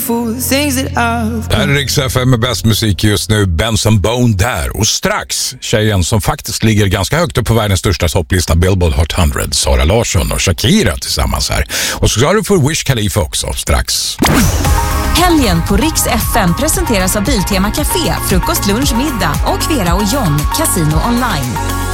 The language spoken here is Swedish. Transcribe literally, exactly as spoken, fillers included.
Det här är Rix F M med bäst musik just nu. Benson Boone där. Och strax tjejen som faktiskt ligger ganska högt upp på världens största topplista, Billboard Hot hundra, Sara Larsson och Shakira tillsammans här. Och så ska du få Wiz Khalifa också strax. Helgen på Rix F M presenteras av Biltema Café, frukost, lunch, middag och Vera och John, Casino Online.